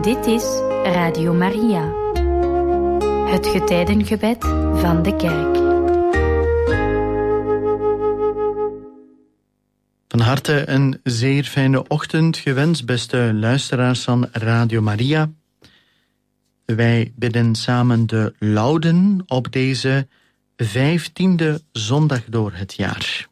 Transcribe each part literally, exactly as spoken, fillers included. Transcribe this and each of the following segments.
Dit is Radio Maria, het getijdengebed van de kerk. Van harte een zeer fijne ochtend gewenst, beste luisteraars van Radio Maria. Wij bidden samen de lauden op deze vijftiende zondag door het jaar.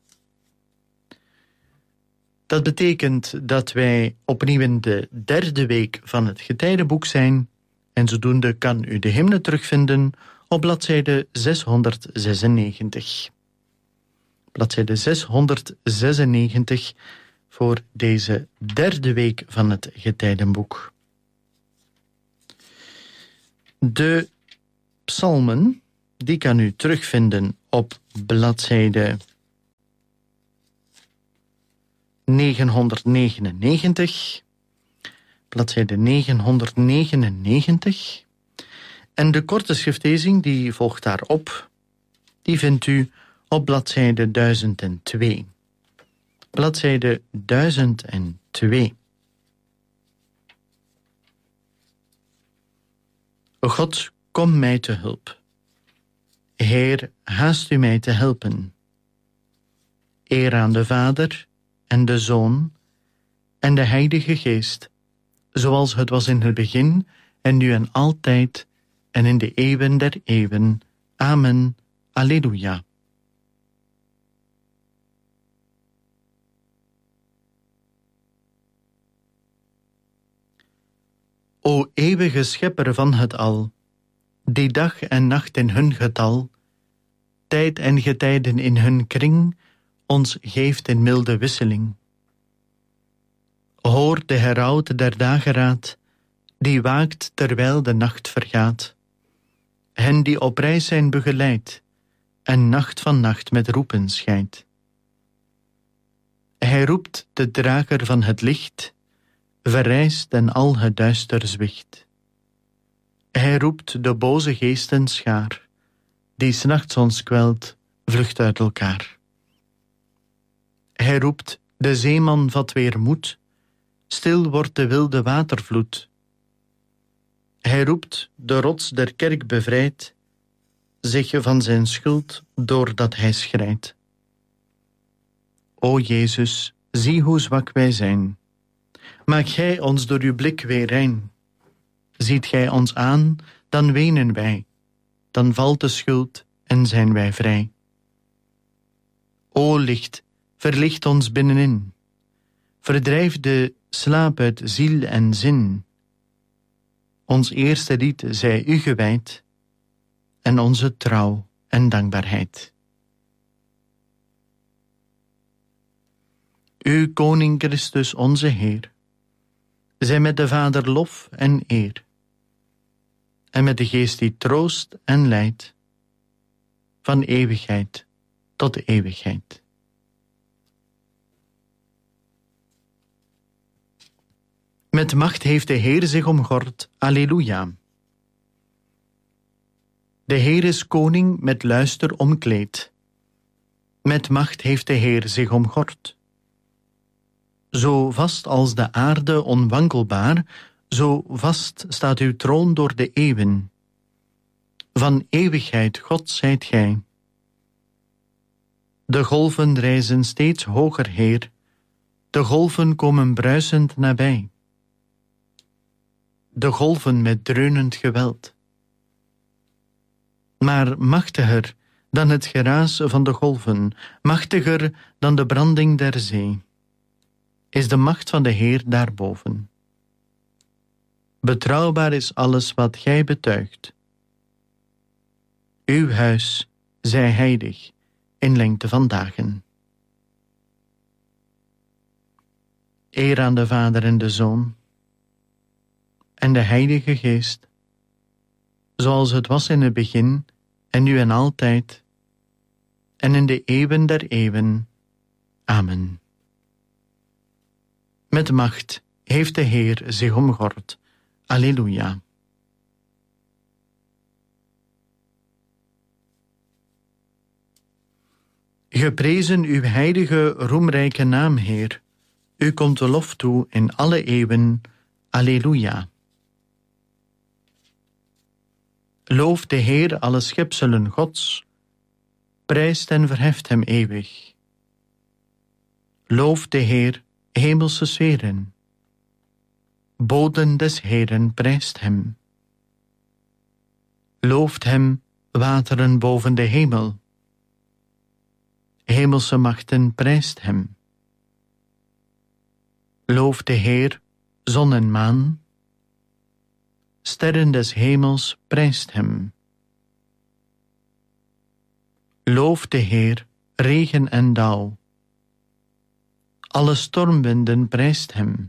Dat betekent dat wij opnieuw in de derde week van het getijdenboek zijn en zodoende kan u de hymne terugvinden op bladzijde zeshonderdzesennegentig. Bladzijde zeshonderdzesennegentig voor deze derde week van het getijdenboek. De psalmen, die kan u terugvinden op bladzijde negenhonderdnegenennegentig, bladzijde negenhonderdnegenennegentig. En de korte schriftlezing die volgt daarop, die vindt u op bladzijde duizend twee. Bladzijde duizend twee. God, kom mij te hulp. Heer, haast u mij te helpen. Eer aan de Vader en de Zoon en de Heilige Geest, zoals het was in het begin en nu en altijd en in de eeuwen der eeuwen. Amen. Alleluia. O eeuwige schepper van het al, die dag en nacht in hun getal, tijd en getijden in hun kring, ons geeft in milde wisseling. Hoor de heraut der dageraad, die waakt terwijl de nacht vergaat. Hen die op reis zijn begeleid, en nacht van nacht met roepen scheidt. Hij roept de drager van het licht, verrijst en al het duister zwicht. Hij roept de boze geesten schaar, die 's nachts ons kwelt, vlucht uit elkaar. Hij roept, de zeeman vat weer moed, stil wordt de wilde watervloed. Hij roept, de rots der kerk bevrijdt, zich van zijn schuld doordat hij schrijdt. O Jezus, zie hoe zwak wij zijn. Maak gij ons door uw blik weer rein. Ziet gij ons aan, dan wenen wij, dan valt de schuld en zijn wij vrij. O licht, verlicht ons binnenin. Verdrijf de slaap uit ziel en zin. Ons eerste lied zij u gewijd en onze trouw en dankbaarheid. U, Koning Christus, onze Heer, zij met de Vader lof en eer, en met de Geest die troost en leidt, van eeuwigheid tot de eeuwigheid. Met macht heeft de Heer zich omgord, alleluia. De Heer is koning met luister omkleed. Met macht heeft de Heer zich omgord. Zo vast als de aarde onwankelbaar, zo vast staat uw troon door de eeuwen. Van eeuwigheid God zijt gij. De golven rijzen steeds hoger, Heer. De golven komen bruisend nabij. De golven met dreunend geweld. Maar machtiger dan het geraas van de golven, machtiger dan de branding der zee, is de macht van de Heer daarboven. Betrouwbaar is alles wat gij betuigt. Uw huis zij heilig in lengte van dagen. Eer aan de Vader en de Zoon en de Heilige Geest, zoals het was in het begin en nu en altijd en in de eeuwen der eeuwen. Amen. Met macht heeft de Heer zich omgord. Alleluia. Geprezen uw heilige, roemrijke naam, Heer. U komt de lof toe in alle eeuwen. Alleluia. Looft de Heer alle schepselen Gods, prijst en verheft hem eeuwig. Looft de Heer hemelse sferen, boden des Heeren prijst hem. Looft hem wateren boven de hemel, hemelse machten prijst hem. Looft de Heer zon en maan, sterren des hemels prijst hem. Looft de Heer regen en dauw, alle stormwinden prijst hem.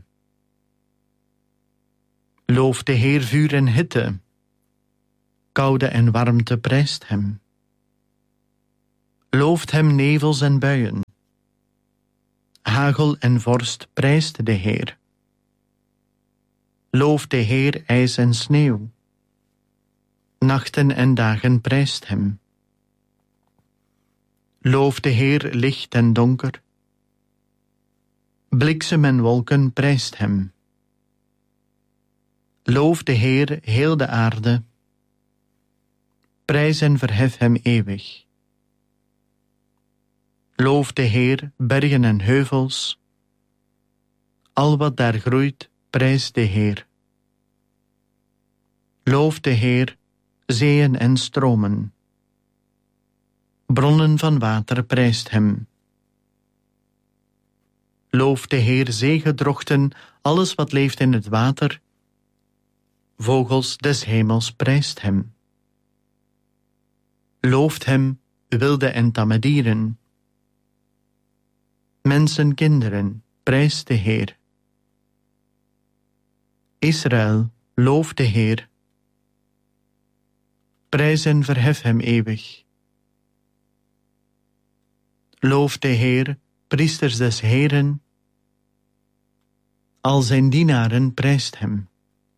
Looft de Heer vuur en hitte, koude en warmte prijst hem. Looft hem nevels en buien, hagel en vorst prijst de Heer. Looft de Heer ijs en sneeuw, nachten en dagen prijst hem. Looft de Heer licht en donker, bliksem en wolken prijst hem. Looft de Heer heel de aarde, prijs en verhef hem eeuwig. Looft de Heer bergen en heuvels, al wat daar groeit, prijst de Heer. Looft de Heer zeeën en stromen, bronnen van water prijst hem. Looft de Heer zeegedrochten, alles wat leeft in het water, vogels des hemels prijst hem. Looft hem wilde en tamme dieren, mensen, kinderen, prijst de Heer. Israël, loof de Heer. Prijs en verhef hem eeuwig. Loof de Heer, priesters des Heeren. Al zijn dienaren prijst hem.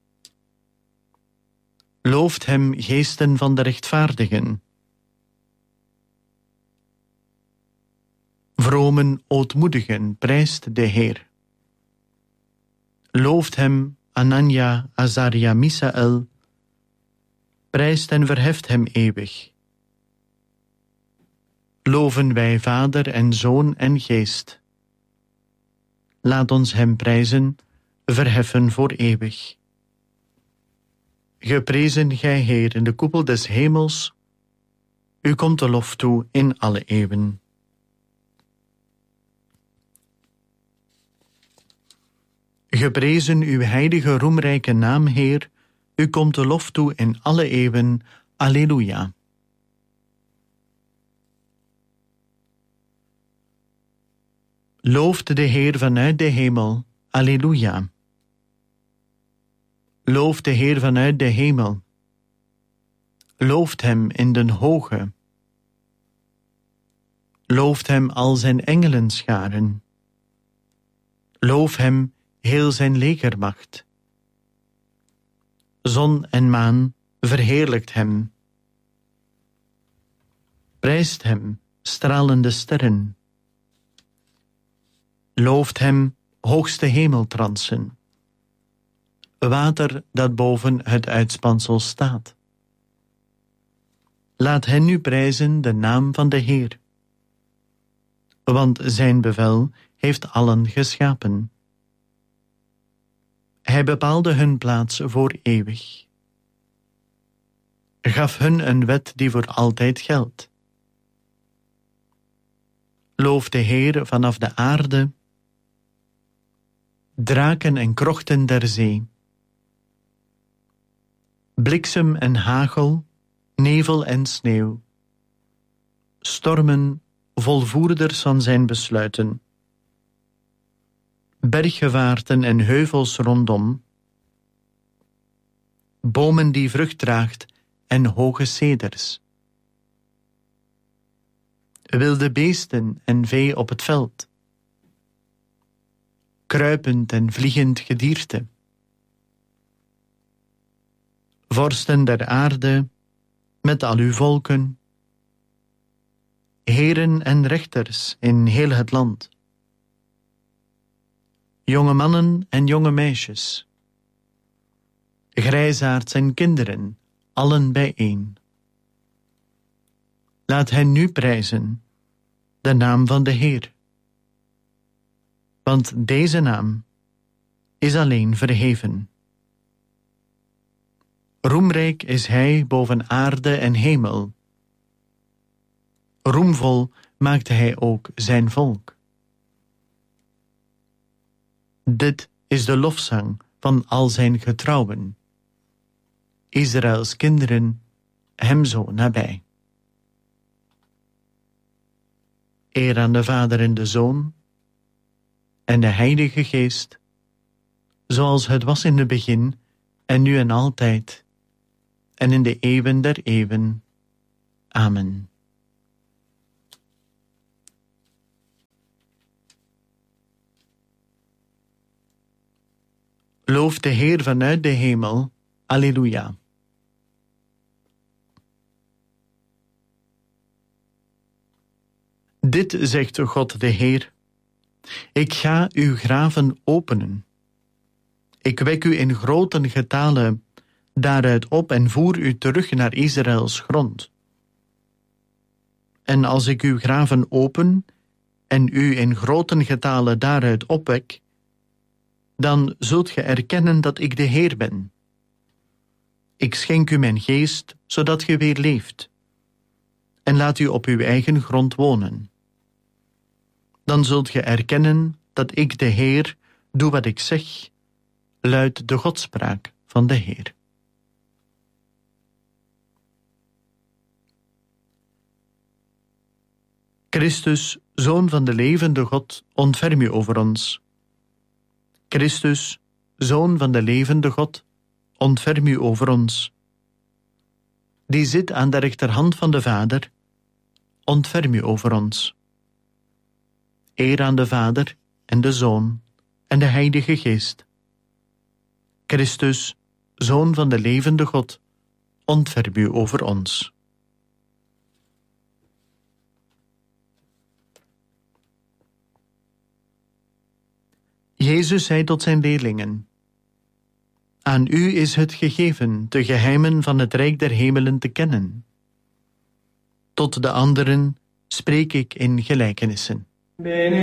Looft hem, geesten van de rechtvaardigen. Vromen ootmoedigen prijst de Heer. Looft hem, Anania, Azaria, Misaël, prijst en verheft hem eeuwig. Loven wij Vader en Zoon en Geest. Laat ons hem prijzen, verheffen voor eeuwig. Geprezen gij Heer in de koepel des hemels, u komt de lof toe in alle eeuwen. Geprezen uw heilige roemrijke naam, Heer, u komt de lof toe in alle eeuwen. Alleluia. Looft de Heer vanuit de hemel. Alleluia. Looft de Heer vanuit de hemel. Looft hem in den hoge. Looft hem al zijn engelenscharen. Loof hem heel zijn legermacht. Zon en maan verheerlijkt hem. Prijst hem, stralende sterren. Looft hem, hoogste hemeltransen. Water dat boven het uitspansel staat. Laat hen nu prijzen de naam van de Heer. Want zijn bevel heeft allen geschapen. Hij bepaalde hun plaats voor eeuwig. Gaf hun een wet die voor altijd geldt. Loof de Heer vanaf de aarde, draken en krochten der zee. Bliksem en hagel, nevel en sneeuw. Stormen, volvoerders van zijn besluiten. Berggevaarten en heuvels rondom. Bomen die vrucht draagt en hoge ceders. Wilde beesten en vee op het veld. Kruipend en vliegend gedierte. Vorsten der aarde, met al uw volken. Heren en rechters in heel het land. Jonge mannen en jonge meisjes. Grijsaards en kinderen, allen bijeen. Laat hen nu prijzen de naam van de Heer. Want deze naam is alleen verheven. Roemrijk is Hij boven aarde en hemel. Roemvol maakt Hij ook zijn volk. Dit is de lofzang van al zijn getrouwen. Israëls kinderen hem zo nabij. Eer aan de Vader en de Zoon en de Heilige Geest, zoals het was in het begin en nu en altijd en in de eeuwen der eeuwen. Amen. Loof de Heer vanuit de hemel. Alleluia. Dit zegt God de Heer: ik ga uw graven openen. Ik wek u in groten getale daaruit op en voer u terug naar Israëls grond. En als ik uw graven open en u in groten getale daaruit opwek, dan zult ge erkennen dat ik de Heer ben. Ik schenk u mijn geest, zodat ge weer leeft, en laat u op uw eigen grond wonen. Dan zult ge erkennen dat ik de Heer doe wat ik zeg, luidt de godspraak van de Heer. Christus, Zoon van de levende God, ontferm u over ons. Christus, Zoon van de levende God, ontferm u over ons. Die zit aan de rechterhand van de Vader, ontferm u over ons. Eer aan de Vader en de Zoon en de Heilige Geest. Christus, Zoon van de levende God, ontferm u over ons. Jezus zei tot zijn leerlingen: aan u is het gegeven de geheimen van het rijk der hemelen te kennen. Tot de anderen spreek ik in gelijkenissen.